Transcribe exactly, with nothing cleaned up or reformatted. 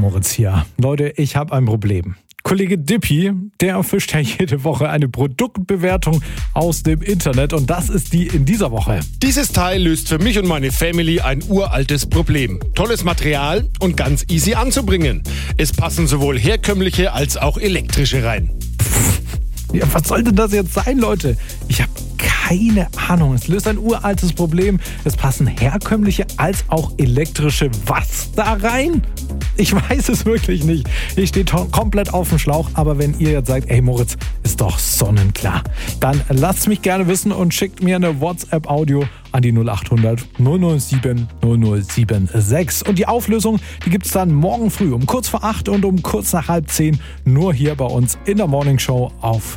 Moritz hier. Leute, ich habe ein Problem. Kollege Dippy, der fischt ja jede Woche eine Produktbewertung aus dem Internet und das ist die in dieser Woche. Dieses Teil löst für mich und meine Family ein uraltes Problem. Tolles Material und ganz easy anzubringen. Es passen sowohl herkömmliche als auch elektrische rein. Ja, was soll denn das jetzt sein, Leute? Ich habe keine Ahnung. Es löst ein uraltes Problem. Es passen herkömmliche als auch elektrische was da rein? Ich weiß es wirklich nicht. Ich stehe to- komplett auf dem Schlauch. Aber wenn ihr jetzt sagt, ey Moritz, ist doch sonnenklar, dann lasst mich gerne wissen und schickt mir eine WhatsApp-Audio an die null acht hundert null null sieben null null sieben sechs. Und die Auflösung, die gibt's dann morgen früh um kurz vor acht und um kurz nach halb zehn nur hier bei uns in der Morning Show auf